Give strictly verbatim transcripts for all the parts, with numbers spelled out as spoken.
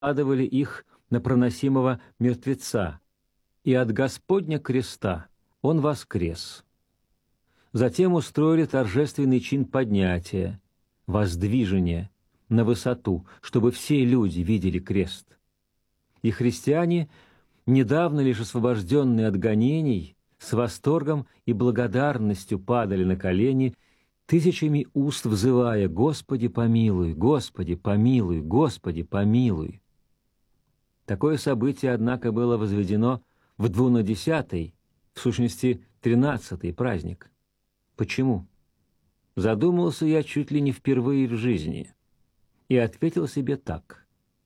накладывали их на проносимого мертвеца, и от Господня креста он воскрес. Затем устроили торжественный чин поднятия, воздвижения на высоту, чтобы все люди видели крест. И христиане, недавно лишь освобожденные от гонений, с восторгом и благодарностью падали на колени, тысячами уст взывая: «Господи, помилуй! Господи, помилуй! Господи, помилуй!» Такое событие, однако, было возведено в двунадесятый, в сущности, тринадцатый праздник. Почему? Задумался я чуть ли не впервые в жизни и ответил себе так: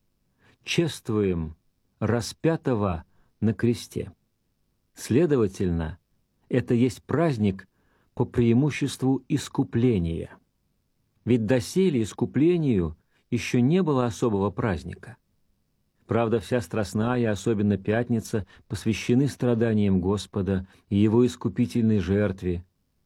чествуем распятого на кресте. Следовательно, это есть праздник по преимуществу искупления. Ведь доселе искуплению еще не было особого праздника. Правда, вся Страстная, и особенно Пятница, посвящены страданиям Господа и Его искупительной жертве.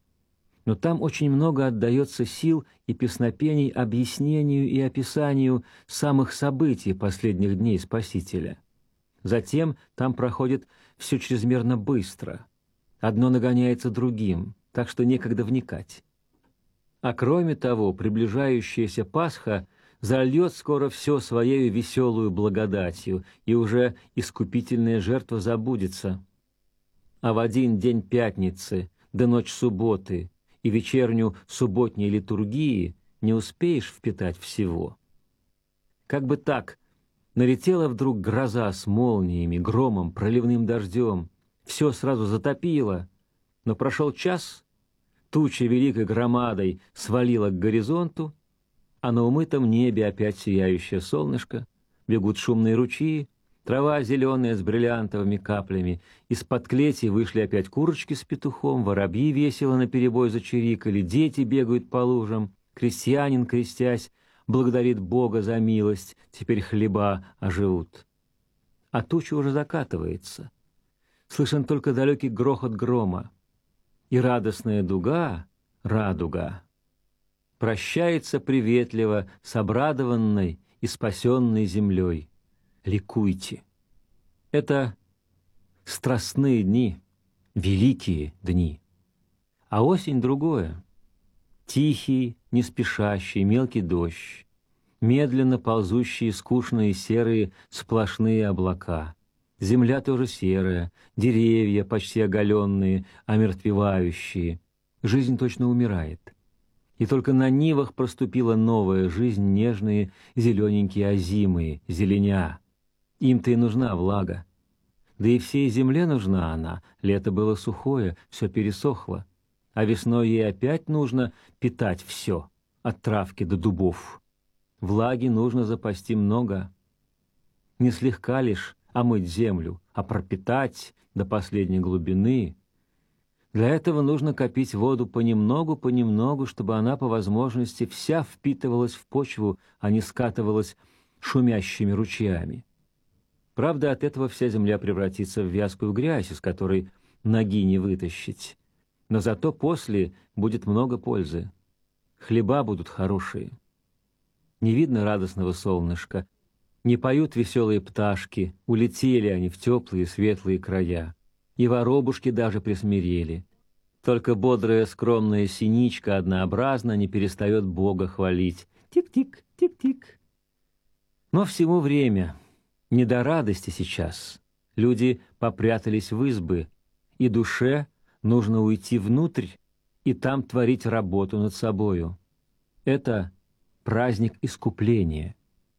Но там очень много отдается сил и песнопений объяснению и описанию самых событий последних дней Спасителя. Затем там проходит все чрезмерно быстро. Одно нагоняется другим, так что некогда вникать. А кроме того, приближающаяся Пасха зальет скоро все своею веселую благодатью, и уже искупительная жертва забудется. А в один день Пятницы, да ночь субботы и вечерню субботней литургии не успеешь впитать всего. Как бы так, налетела вдруг гроза с молниями, громом, проливным дождем, все сразу затопило, но прошел час, туча великой громадой свалила к горизонту, а на умытом небе опять сияющее солнышко, бегут шумные ручьи, трава зеленая с бриллиантовыми каплями, из-под клети вышли опять курочки с петухом, воробьи весело наперебой зачирикали, дети бегают по лужам, крестьянин, крестясь, благодарит Бога за милость, теперь хлеба оживут. А туча уже закатывается. Слышен только далекий грохот грома. И радостная дуга, радуга, прощается приветливо с обрадованной и спасенной землей. Ликуйте. Это страстные дни, великие дни. А осень другое. Тихий, не спешащий, мелкий дождь, медленно ползущие скучные серые сплошные облака. Земля тоже серая, деревья почти оголенные, омертвевающие. Жизнь точно умирает. И только на нивах проступила новая жизнь, нежные зелененькие озимые, зеленя. Им-то и нужна влага. Да и всей земле нужна она. Лето было сухое, все пересохло. А весной ей опять нужно питать все, от травки до дубов. Влаги нужно запасти много. Не слегка лишь омыть землю, а пропитать до последней глубины. Для этого нужно копить воду понемногу-понемногу, чтобы она по возможности вся впитывалась в почву, а не скатывалась шумящими ручьями. Правда, от этого вся земля превратится в вязкую грязь, из которой ноги не вытащить. Но зато после будет много пользы. Хлеба будут хорошие. Не видно радостного солнышка, не поют веселые пташки, улетели они в теплые светлые края. И воробушки даже присмирели. Только бодрая скромная синичка однообразно не перестает Бога хвалить. Тик-тик, тик-тик. Но всему время. Не до радости сейчас. Люди попрятались в избы, и душе нужно уйти внутрь и там творить работу над собою. Это праздник искупления,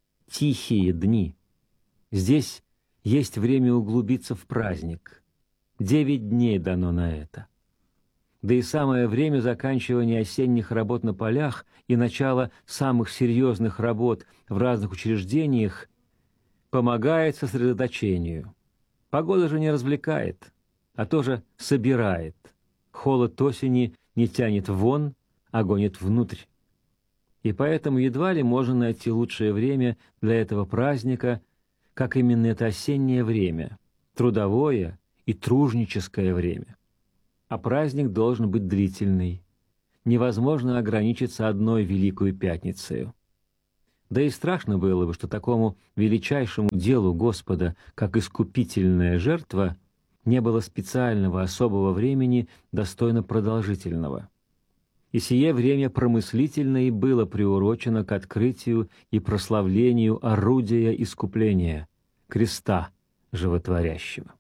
тихие дни. Здесь есть время углубиться в праздник. Девять дней дано на это. Да и самое время заканчивания осенних работ на полях и начала самых серьезных работ в разных учреждениях помогает сосредоточению. Погода же не развлекает, а тоже собирает. Холод осени не тянет вон, а гонит внутрь. И поэтому едва ли можно найти лучшее время для этого праздника, как именно это осеннее время, трудовое и тружническое время. А праздник должен быть длительный. Невозможно ограничиться одной Великой Пятницей. Да и страшно было бы, что такому величайшему делу Господа, как искупительная жертва, не было специального особого времени, достойно продолжительного. И сие время промыслительно и было приурочено к открытию и прославлению орудия искупления — креста животворящего.